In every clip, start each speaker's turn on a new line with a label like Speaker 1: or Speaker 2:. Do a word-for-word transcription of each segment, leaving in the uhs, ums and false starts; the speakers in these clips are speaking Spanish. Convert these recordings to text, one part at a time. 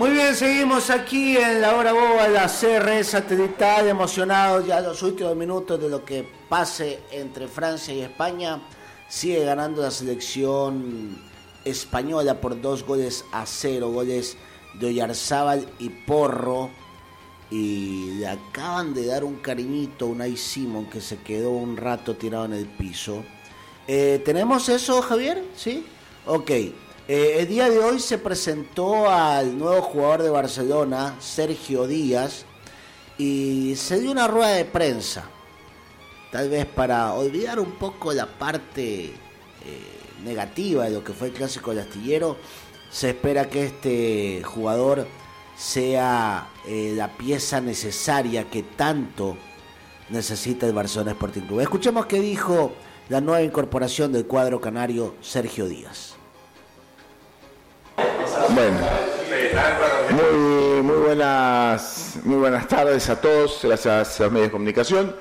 Speaker 1: Muy bien, seguimos aquí en la hora boba, la C R satelital, emocionados ya los últimos minutos de lo que pase entre Francia y España. Sigue ganando la selección española por dos goles a cero, goles de Oyarzábal y Porro. Y le acaban de dar un cariñito a Unai Simón, que se quedó un rato tirado en el piso. Eh, ¿Tenemos eso, Javier? ¿Sí? Ok. Eh, el día de hoy se presentó al nuevo jugador de Barcelona, Sergio Díaz, y se dio una rueda de prensa, tal vez para olvidar un poco la parte eh, negativa de lo que fue el Clásico del Astillero. Se espera que este jugador sea eh, la pieza necesaria que tanto necesita el Barcelona Sporting Club. Escuchemos qué dijo la nueva incorporación del cuadro canario, Sergio Díaz.
Speaker 2: Bueno, muy, muy, buenas, muy buenas tardes a todos, gracias a los medios de comunicación.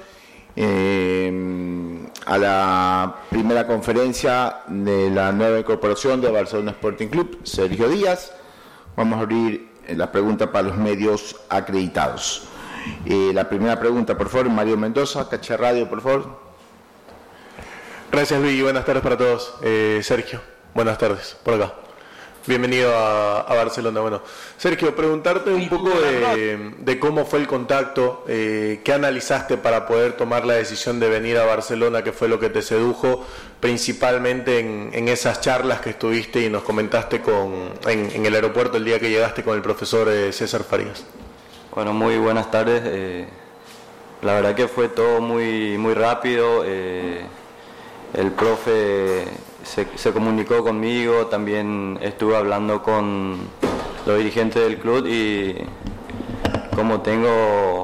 Speaker 2: Eh, a la primera conferencia de la nueva incorporación de Barcelona Sporting Club, Sergio Díaz. Vamos a abrir la pregunta para los medios acreditados. Eh, la primera pregunta, por favor, Mario Mendoza, Caché Radio, por favor.
Speaker 3: Gracias, Luis, y buenas tardes para todos. Eh, Sergio, buenas tardes, por acá. Bienvenido a, a Barcelona. Bueno, Sergio, preguntarte un poco de, de cómo fue el contacto, eh, qué analizaste para poder tomar la decisión de venir a Barcelona, qué fue lo que te sedujo, principalmente en, en esas charlas que estuviste y nos comentaste con, en, en el aeropuerto el día que llegaste con el profesor eh, César Farías.
Speaker 4: Bueno, muy buenas tardes. Eh, la verdad que fue todo muy, muy rápido. Eh, el profe Se, se comunicó conmigo, también estuve hablando con los dirigentes del club y como tengo